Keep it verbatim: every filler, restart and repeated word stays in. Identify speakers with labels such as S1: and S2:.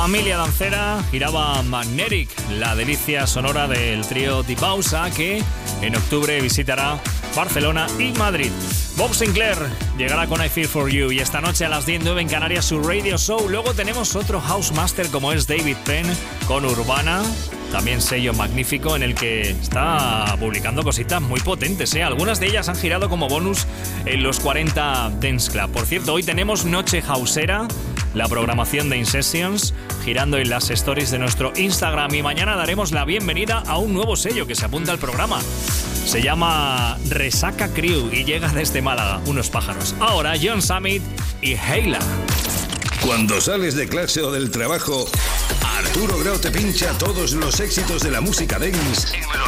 S1: familia dancera giraba Magnetic, la delicia sonora del trío Dibausa, que en octubre visitará Barcelona y Madrid. Bob Sinclair llegará con I Feel For You y esta noche a las diez y nueve en Canarias su Radio Show. Luego tenemos otro House Master como es David Penn con Urbana, también sello magnífico en el que está publicando cositas muy potentes, ¿eh? Algunas de ellas han girado como bonus en los cuarenta Dance Club. Por cierto, hoy tenemos Noche Hausera, la programación de InSessions, girando en las stories de nuestro Instagram, y mañana daremos la bienvenida a un nuevo sello que se apunta al programa. Se llama Resaca Crew y llega desde Málaga, unos pájaros. Ahora John Summit y Heila.
S2: Cuando sales de clase o del trabajo, Arturo Grau te pincha todos los éxitos de la música dance